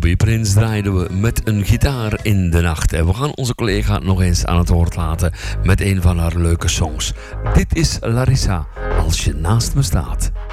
Bobby Prins draaiden we met een gitaar in de nacht. En we gaan onze collega nog eens aan het woord laten met een van haar leuke songs. Dit is Larissa, Als je naast me staat.